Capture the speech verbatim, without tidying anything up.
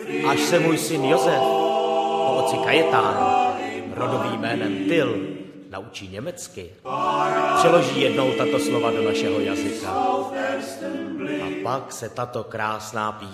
až se můj syn Josef po otci Kajetánu rodovým jménem Tyl naučí německy, přeloží jednou tato slova do našeho jazyka. A pak se tato krásná píseň